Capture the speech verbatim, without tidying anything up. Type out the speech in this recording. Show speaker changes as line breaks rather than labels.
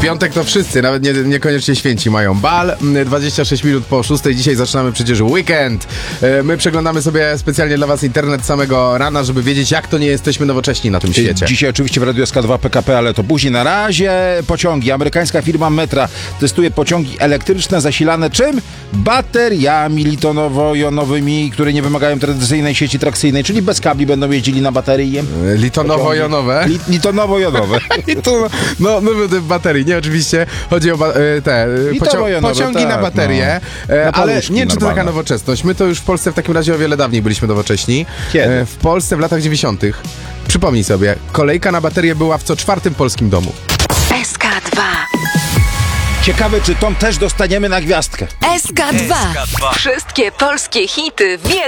piątek to wszyscy, nawet nie, niekoniecznie święci mają bal. dwadzieścia sześć minut po szóstej. Dzisiaj zaczynamy przecież weekend. My przeglądamy sobie specjalnie dla was internet samego rana, żeby wiedzieć, jak to nie jesteśmy nowocześni na tym świecie.
Dzisiaj oczywiście w Radiu S K dwa P K P, ale to później. Na razie pociągi. Amerykańska firma Metra testuje pociągi elektryczne zasilane czym? Bateriami litonowo-jonowymi, które nie wymagają tradycyjnej sieci trakcyjnej, czyli bez kabli będą jeździli na baterii.
Litonowo-jonowe.
Li, litonowo-jonowe.
to, no, no, no, baterii, nie oczywiście. Chodzi o ba- te pocio- pociągi tak, na baterie, no. na ale nie wiem, czy to taka nowoczesność. My to już w Polsce w takim razie o wiele dawniej byliśmy nowocześni.
Kiedy?
W Polsce w latach dziewięćdziesiątych. Przypomnij sobie, kolejka na baterię była w co czwartym polskim domu.
S K dwa.
Ciekawe, czy tą też dostaniemy na gwiazdkę.
S K dwa. Wszystkie polskie hity w